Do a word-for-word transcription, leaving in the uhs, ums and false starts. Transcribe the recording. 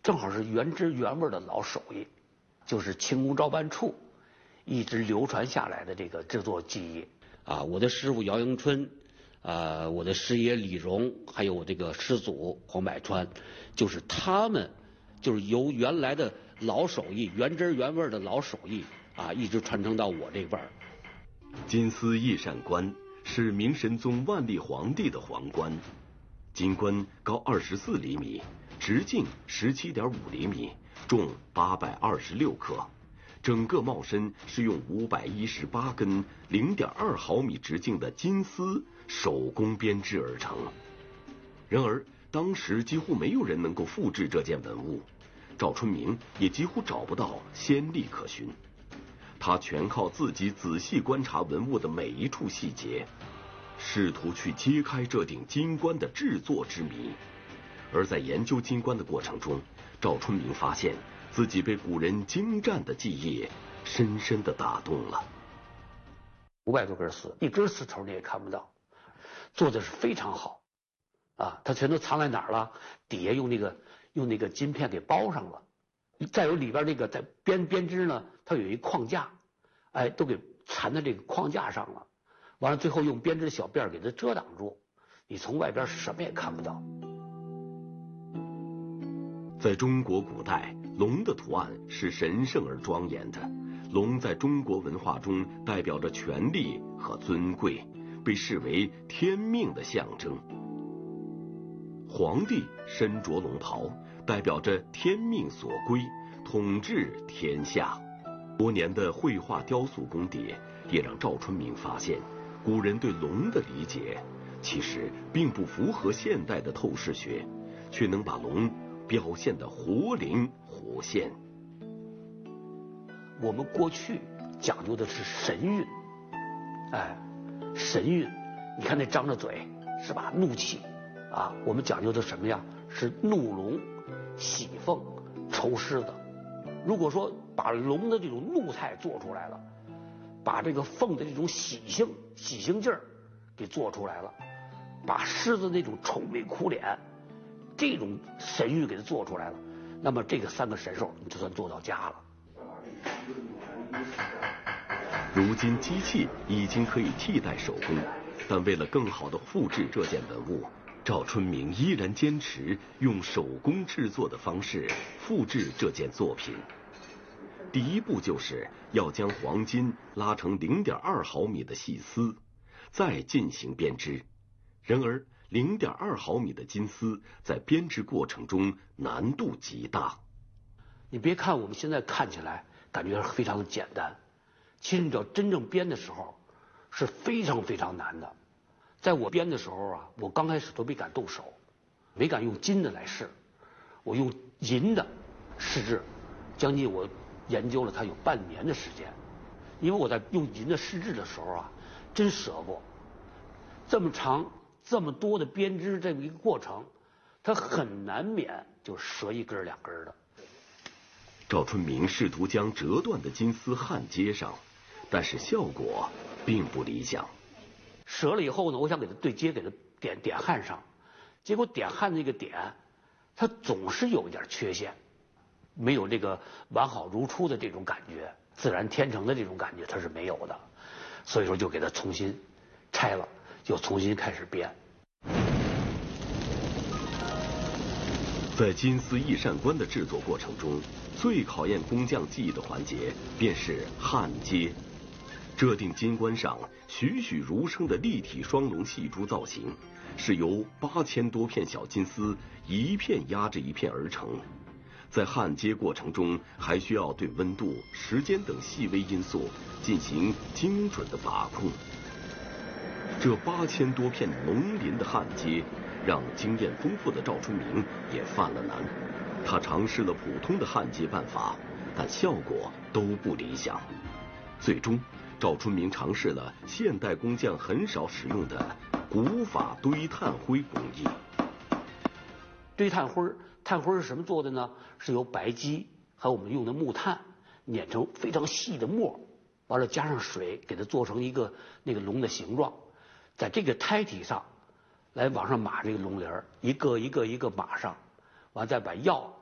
正好是原汁原味的老手艺，就是清宫照办处一直流传下来的这个制作技艺啊。我的师傅姚迎春，啊，我的师爷李荣，还有我这个师祖黄百川，就是他们，就是由原来的老手艺、原汁原味的老手艺啊，一直传承到我这辈儿。 金丝翼扇冠是明神宗万历皇帝的皇冠，金冠高二十四厘米，直径十七点五厘米，重八百二十六克。整个帽身是用五百一十八根零点二毫米直径的金丝手工编织而成。然而，当时几乎没有人能够复制这件文物，赵春明也几乎找不到先例可循。他全靠自己仔细观察文物的每一处细节，试图去揭开这顶金冠的制作之谜。而在研究金冠的过程中，赵春明发现自己被古人精湛的技艺深深地打动了。 五百多根丝，一根丝头你也看不到，做的是非常好，啊，它全都藏在哪儿了？底下用那个用那个金片给包上了，再有里边那个在编编织呢，它有一框架，哎，都给缠在这个框架上了。完了，最后用编织的小辫给它遮挡住，你从外边什么也看不到。 在中国古代，龙的图案是神圣而庄严的。龙在中国文化中代表着权力和尊贵，被视为天命的象征。皇帝身着龙袍，代表着天命所归，统治天下。多年的绘画雕塑功底，也让赵春明发现，古人对龙的理解其实并不符合现代的透视学，却能把龙表现得活灵活现。 我们过去讲究的是神韵，哎，神韵，你看那张着嘴是吧？怒气啊，我们讲究的什么呀？是怒龙、喜凤、抽狮子。如果说把龙的这种怒态做出来了，把这个凤的这种喜性、喜性劲儿给做出来了，把狮子那种愁眉苦脸这种神韵给它做出来了，那么这个三个神兽你就算做到家了。 如今机器已经可以替代手工，但为了更好地复制这件文物，赵春明依然坚持用手工制作的方式复制这件作品。第一步就是要将黄金拉成零点二毫米的细丝，再进行编织。然而零点二毫米的金丝在编织过程中难度极大。 你别看我们现在看起来感觉非常的简单，其实你知道真正编的时候是非常非常难的。在我编的时候啊，我刚开始都没敢动手，没敢用金的来试，我用银的试制，将近我研究了它有半年的时间。因为我在用银的试制的时候啊，真折过，这么长这么多的编织这么一个过程，它很难免就折一根两根的。 赵春明试图将折断的金丝焊接上，但是效果并不理想。 折了以后呢，我想给它对接，给它点点焊上，结果点焊那个点，它总是有一点缺陷，没有这个完好如初的这种感觉，自然天成的这种感觉它是没有的，所以说就给它重新拆了，又重新开始编。 在金丝翼扇冠的制作过程中，最考验工匠技艺的环节便是焊接。这顶金冠上栩栩如生的立体双龙细珠造型，是由八千多片小金丝一片压着一片而成。在焊接过程中，还需要对温度、时间等细微因素进行精准的把控。这八千多片龙鳞的焊接，让经验丰富的赵春明也犯了难。他尝试了普通的焊接办法，但效果都不理想。最终，赵春明尝试了现代工匠很少使用的古法堆炭灰工艺。 堆炭灰，炭灰是什么做的呢？是由白鸡还有我们用的木炭碾成非常细的末，完了加上水，给它做成一个那个龙的形状，在这个胎体上来往上码这个龙鳞，一个一个一个码上，完再把药